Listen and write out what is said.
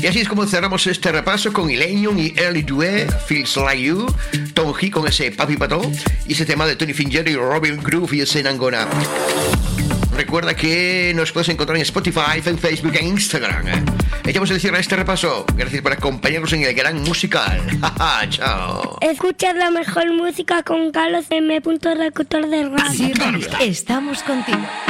Y así es como cerramos este repaso con Illenium y Early Due, Feels Like You, Tom G con ese Papi Pato y ese tema de Tony Fingeri, Robin Groove y ese Nangona. Recuerda que nos puedes encontrar en Spotify, en Facebook e Instagram. Echamos el cierre a este repaso. Gracias por acompañarnos en el gran musical. Chao. Escucha la mejor música con Carlos M. Locutor de radio. Sí, estamos contigo.